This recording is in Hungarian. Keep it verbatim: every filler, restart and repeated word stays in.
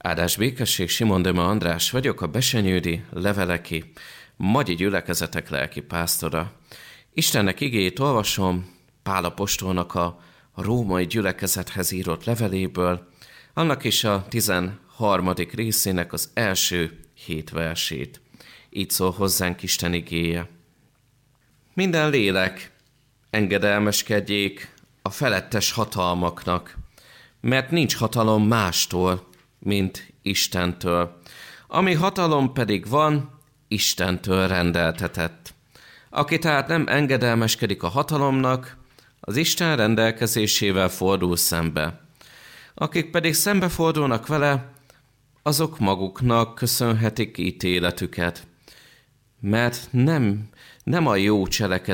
Áldás békesség, Simon Döme András vagyok, a Besenyődi Leveleki Magyi Gyülekezetek lelki pásztora. Istennek igéjét olvasom Pál apostolnak a római gyülekezethez írott leveléből, annak is a tizenharmadik részének az első hét versét. Így szól hozzánk Isten igéje. Minden lélek engedelmeskedjék a felettes hatalmaknak, mert nincs hatalom mástól, mint Istentől. Ami hatalom pedig van, Istentől rendeltetett. Aki tehát nem engedelmeskedik a hatalomnak, az Isten rendelkezésével fordul szembe. Akik pedig szembefordulnak vele, azok maguknak köszönhetik ítéletüket, mert nem, nem a jó cselekedet